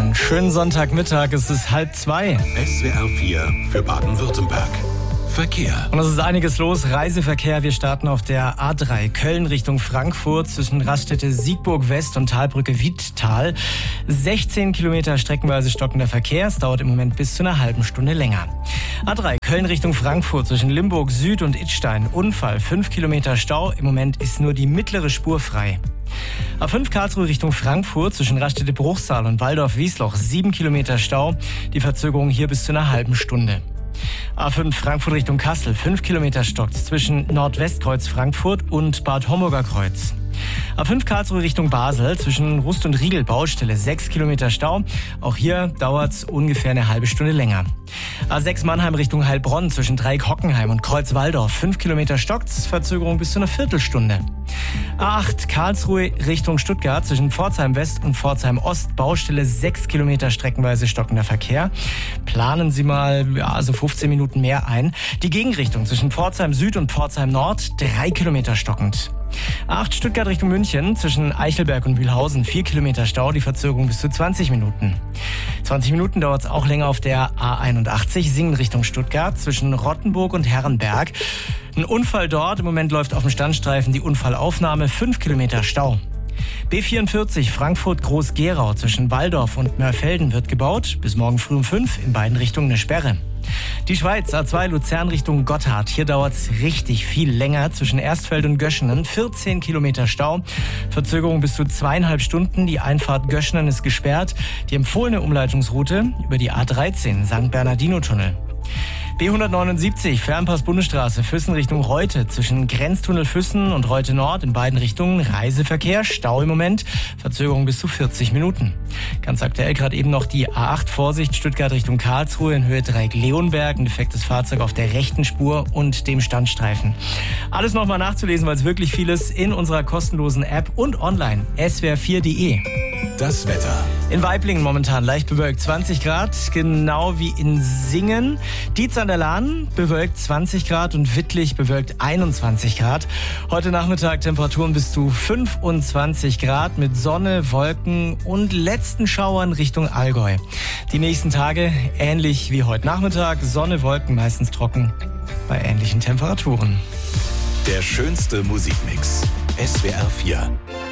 Einen schönen Sonntagmittag, es ist 1:30. SWR 4 für Baden-Württemberg. Verkehr. Und es ist einiges los. Reiseverkehr. Wir starten auf der A3 Köln Richtung Frankfurt zwischen Raststätte Siegburg West und Talbrücke Wiedtal. 16 Kilometer streckenweise stockender Verkehr. Es dauert im Moment bis zu einer halben Stunde länger. A3 Köln Richtung Frankfurt zwischen Limburg Süd und Idstein. Unfall, 5 Kilometer Stau. Im Moment ist nur die mittlere Spur frei. A5 Karlsruhe Richtung Frankfurt zwischen Raststätte Bruchsal und Waldorf-Wiesloch. 7 Kilometer Stau. Die Verzögerung hier bis zu einer halben Stunde. A5 Frankfurt Richtung Kassel, 5 Kilometer stockt zwischen Nordwestkreuz Frankfurt und Bad Homburger Kreuz. A5 Karlsruhe Richtung Basel, zwischen Rust und Riegel Baustelle, 6 Kilometer Stau. Auch hier dauert es ungefähr eine halbe Stunde länger. A6 Mannheim Richtung Heilbronn, zwischen Dreieck Hockenheim und Kreuz Walldorf, 5 Kilometer stockt, Verzögerung bis zu einer Viertelstunde. A8 Karlsruhe Richtung Stuttgart, zwischen Pforzheim West und Pforzheim Ost, Baustelle, 6 Kilometer streckenweise stockender Verkehr. Planen Sie mal, so 15 Minuten mehr ein. Die Gegenrichtung zwischen Pforzheim Süd und Pforzheim Nord, 3 Kilometer stockend. A8 Stuttgart Richtung München, zwischen Eichelberg und Mühlhausen, 4 Kilometer Stau, die Verzögerung bis zu 20 Minuten. 20 Minuten dauert es auch länger auf der A81 Singen Richtung Stuttgart, zwischen Rottenburg und Herrenberg. Ein Unfall dort, im Moment läuft auf dem Standstreifen die Unfallaufnahme, 5 Kilometer Stau. B44 Frankfurt Groß-Gerau zwischen Walldorf und Mörfelden wird gebaut, bis morgen früh um 5, in beiden Richtungen eine Sperre. Die Schweiz, A2 Luzern Richtung Gotthard. Hier dauert es richtig viel länger zwischen Erstfeld und Göschenen. 14 Kilometer Stau. Verzögerung bis zu 2,5 Stunden. Die Einfahrt Göschenen ist gesperrt. Die empfohlene Umleitungsroute über die A13 St. Bernardino-Tunnel. B179 Fernpass-Bundesstraße Füssen Richtung Reute zwischen Grenztunnel Füssen und Reute Nord in beiden Richtungen Reiseverkehr, Stau im Moment, Verzögerung bis zu 40 Minuten. Ganz aktuell gerade eben noch die A8 Vorsicht Stuttgart Richtung Karlsruhe in Höhe Dreieck Leonberg, ein defektes Fahrzeug auf der rechten Spur und dem Standstreifen. Alles nochmal nachzulesen, weil es wirklich viel ist, in unserer kostenlosen App und online swr4.de. Das Wetter. In Waiblingen momentan leicht bewölkt 20 Grad, genau wie in Singen. Dietz an der Lahn bewölkt 20 Grad und Wittlich bewölkt 21 Grad. Heute Nachmittag Temperaturen bis zu 25 Grad mit Sonne, Wolken und letzten Schauern Richtung Allgäu. Die nächsten Tage ähnlich wie heute Nachmittag, Sonne, Wolken, meistens trocken bei ähnlichen Temperaturen. Der schönste Musikmix. SWR 4.